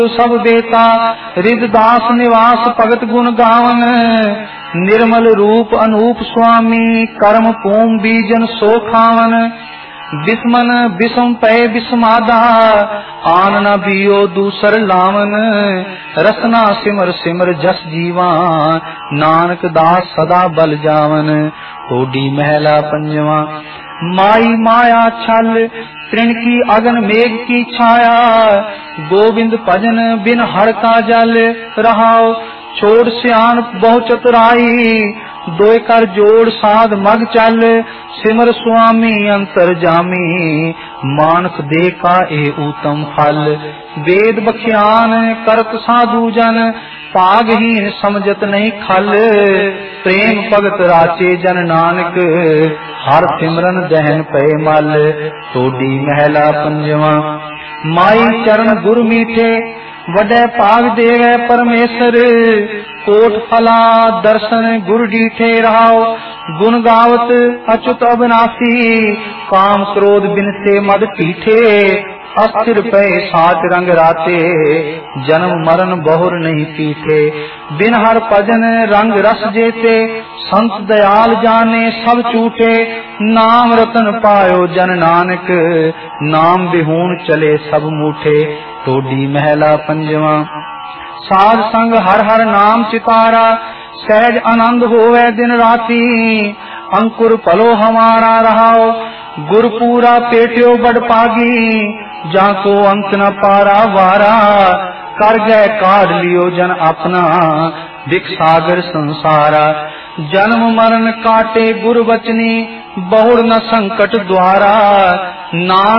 सब बेता रिददास निवास भगत गुण गावन। निर्मल रूप अनूप स्वामी कर्म पूम बीजन सो खावन। बिस्मन बिसम पै बिस्मादा आन न बियो दूसर लावन। रसना सिमर सिमर जस जीवा नानक दास सदा बल जावन। होडी महला पंजवा। माई माया छल तृण की अगन मेघ की छाया। गोविंद भजन बिन हर का जल रहाओ। छोड़ सियान बहु चतुराई दोय कर जोड़ साध मग चल। सिमर स्वामी अंतर जामी मानक दे का ए उत्तम फल। वेद बख्यान करत साधु जन पागहीन समझत नहीं खल। प्रेम भगत राचे जन नानक हर सिमरन दहन पे मल। टोडी महला पंजवा। माई चरण गुर मीठे वडे भाग देवे परमेसर। कोट फला दर्शन गुर डीठे रहाओ। गुण गावत अच्युत अविनाशी काम क्रोध बिन से मद पीठे। अस्थिर पे साच रंग राते जन्म मरण बहुर नहीं पीठे। बिन हर भजन रंग रस जेते संत दयाल जाने सब चूठे। नाम रतन पायो जन नानक नाम बिहून चले सब मूठे। टोडी महला पंजवा। साध संग हर हर नाम चितारा सहज आनंद होवे दिन राती। अंकुर पलो हमारा रहाओ गुर पूरा पेट्यो बड़ पागी। जाको अंत न पारा वारा कर गए काढ़ लियो जन अपना विख सागर संसारा। जन्म मरण काटे गुर बचनी बहुर न संकट द्वारा। नाम